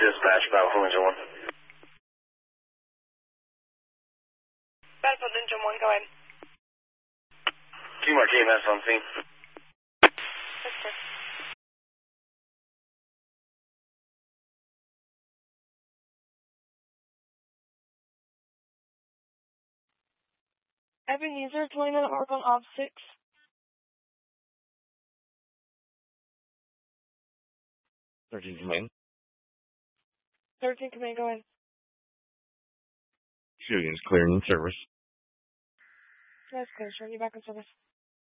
Dispatch, Battle Ninja 1. Battle Ninja 1, go ahead. Team RTMS on scene. Yes, sir. Ebenezer, 20-minute mark on Ob 6. 13 Command. 13 Command, go ahead. Shooting is clearing in service. That's clear, sir. You back in service.